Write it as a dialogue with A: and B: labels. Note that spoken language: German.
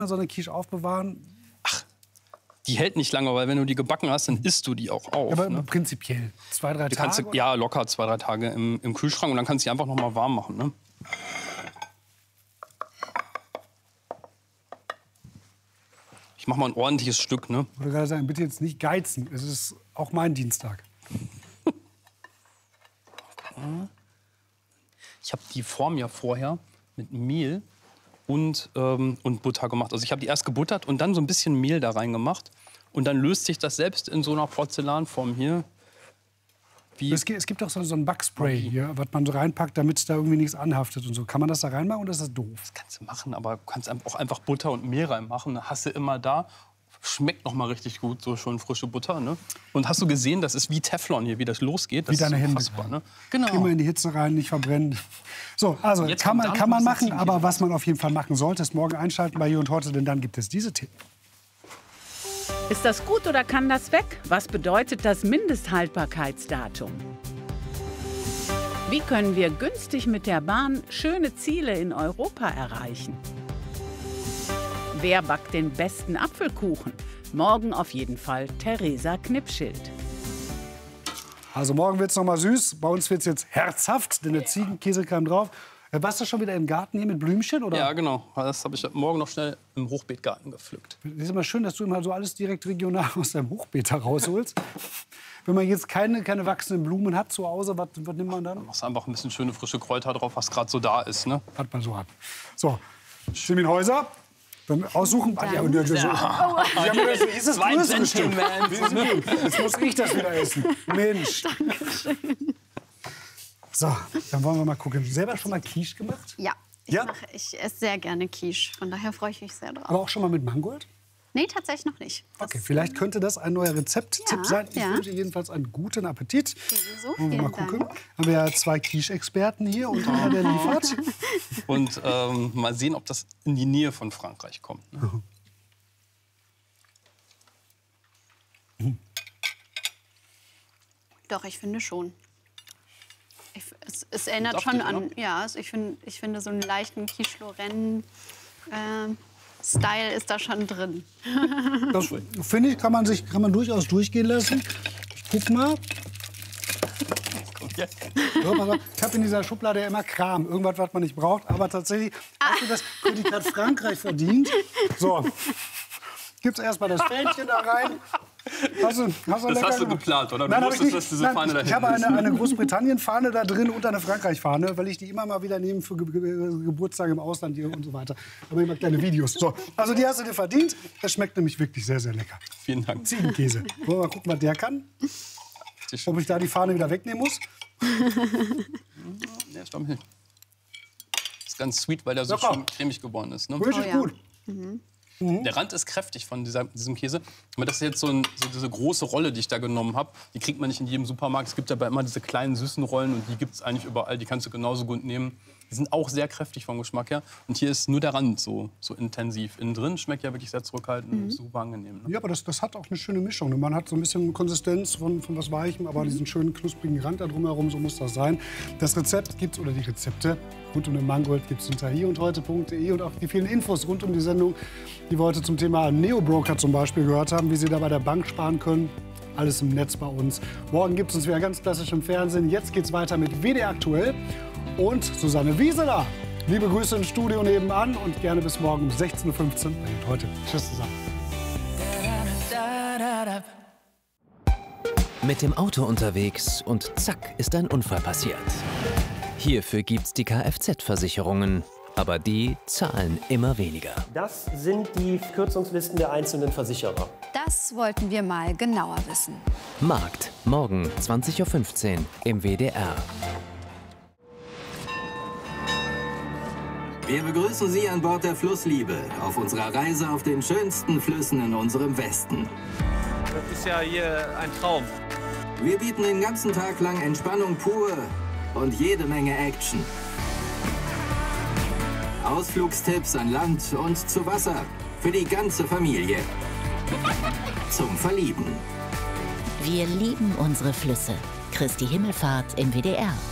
A: so eine Quiche aufbewahren?
B: Die hält nicht lange, weil wenn du die gebacken hast, dann isst du die auch auf.
A: Ja, aber
B: ne?
A: prinzipiell 2, 3 Tage?
B: Ja, locker 2, 3 Tage im Kühlschrank und dann kannst du die einfach noch mal warm machen. Ne? Ich mache mal ein ordentliches Stück. Ne?
A: Ich würde gerade sagen, bitte jetzt nicht geizen. Es ist auch mein Dienstag.
B: Ich habe die Form ja vorher mit Mehl und Butter gemacht. Also ich habe die erst gebuttert und dann so ein bisschen Mehl da rein gemacht. Und dann löst sich das selbst in so einer Porzellanform hier.
A: Es gibt doch so ein Backspray hier, was man so reinpackt, damit da irgendwie nichts anhaftet und so. Kann man das da reinmachen oder ist das doof?
B: Das kannst du machen, aber du kannst auch einfach Butter und Mehl reinmachen. Das hast du immer da. Schmeckt noch mal richtig gut, so schon frische Butter. Ne? Und hast du gesehen, das ist wie Teflon hier, wie das losgeht? Das
A: wie deine Hände.
B: Ne? Genau.
A: Immer in die Hitze rein, nicht verbrennen. So, also jetzt kann man machen, aber was man auf jeden Fall machen sollte, ist morgen einschalten bei Hier und Heute, denn dann gibt es diese Themen.
C: Ist das gut oder kann das weg? Was bedeutet das Mindesthaltbarkeitsdatum? Wie können wir günstig mit der Bahn schöne Ziele in Europa erreichen? Wer backt den besten Apfelkuchen? Morgen auf jeden Fall Theresa Knipschild.
A: Also morgen wird es noch mal süß. Bei uns wird es jetzt herzhaft, denn der Ziegenkäsekram drauf. Warst du schon wieder im Garten hier mit Blümchen? Oder?
B: Ja, genau. Das habe ich morgen noch schnell im Hochbeetgarten gepflückt.
A: Es ist immer schön, dass du immer so alles direkt regional aus deinem Hochbeet herausholst. Wenn man jetzt keine wachsenden Blumen hat zu Hause, was nimmt man dann?
B: Du machst einfach ein bisschen schöne frische Kräuter drauf, was gerade so da ist. Ne?
A: Was man so hat. So, Simin Häuser. Dann aussuchen. Ist das größere Stück? Jetzt muss ich das wieder essen. Mensch. So, dann wollen wir mal gucken. Selber schon mal Quiche gemacht?
D: Ja, ich esse sehr gerne Quiche. Von daher freue ich mich sehr drauf.
A: Aber auch schon mal mit Mangold?
D: Nee, tatsächlich noch nicht.
A: Okay, vielleicht könnte das ein neuer Rezepttipp sein. Ich wünsche jedenfalls einen guten Appetit.
D: Ebenso,
A: Wollen wir mal
D: vielen
A: gucken.
D: Dank.
A: Haben wir ja 2 Quiche-Experten hier und einer, der liefert.
B: Und mal sehen, ob das in die Nähe von Frankreich kommt. Ne?
D: Doch, ich finde schon. Es erinnert schon an, ja, also ich finde so einen leichten Quiche Lorraine Style ist da schon drin.
A: Das finde ich, kann man durchaus durchgehen lassen. Ich guck mal. Ich habe in dieser Schublade ja immer Kram, irgendwas, was man nicht braucht. Aber tatsächlich hast du das Prädikat Frankreich verdient. So, gibt's erstmal das Fähnchen da rein. Das hast du
B: geplant, oder?
A: Nein,
B: du wusstest, dass diese Fahne dahin
A: ich habe eine Großbritannien-Fahne da drin und eine Frankreich-Fahne, weil ich die immer mal wieder nehme für Geburtstage im Ausland hier und so weiter. Aber immer kleine Videos. So, also die hast du dir verdient. Das schmeckt nämlich wirklich sehr, sehr lecker.
B: Vielen Dank.
A: Ziegenkäse. Wollen wir mal gucken, was der kann? Ob ich da die Fahne wieder wegnehmen muss?
B: Ja, ich glaube nicht. Das ist ganz sweet, weil der so schön cremig geworden ist. Ne?
A: Richtig gut.
B: Der Rand ist kräftig von diesem Käse. Aber das ist jetzt so diese große Rolle, die ich da genommen habe. Die kriegt man nicht in jedem Supermarkt. Es gibt aber immer diese kleinen süßen Rollen und die gibt es eigentlich überall. Die kannst du genauso gut nehmen. Die sind auch sehr kräftig vom Geschmack her. Und hier ist nur der Rand so intensiv. Innen drin schmeckt ja wirklich sehr zurückhaltend und super angenehm. Ne?
A: Ja, aber das hat auch eine schöne Mischung. Man hat so ein bisschen Konsistenz von was Weichem, aber diesen schönen knusprigen Rand da drumherum, so muss das sein. Das Rezept gibt's, oder die Rezepte rund um den Mangold gibt es unter hierundheute.de und auch die vielen Infos rund um die Sendung, die wir heute zum Thema Neo-Broker zum Beispiel gehört haben, wie Sie da bei der Bank sparen können. Alles im Netz bei uns. Morgen gibt es uns wieder ganz klassisch im Fernsehen. Jetzt geht's weiter mit WDR Aktuell und Susanne Wieseler. Liebe Grüße ins Studio nebenan und gerne bis morgen um 16:15 Uhr. Heute. Tschüss zusammen.
E: Mit dem Auto unterwegs und zack ist ein Unfall passiert. Hierfür gibt's die Kfz-Versicherungen. Aber die zahlen immer weniger.
F: Das sind die Kürzungslisten der einzelnen Versicherer.
G: Das wollten wir mal genauer wissen.
E: Markt, morgen 20:15 Uhr im WDR.
H: Wir begrüßen Sie an Bord der Flussliebe auf unserer Reise auf den schönsten Flüssen in unserem Westen.
I: Das ist ja hier ein Traum.
H: Wir bieten den ganzen Tag lang Entspannung pur und jede Menge Action. Ausflugstipps an Land und zu Wasser für die ganze Familie. Zum Verlieben.
J: Wir lieben unsere Flüsse. Christi Himmelfahrt im WDR.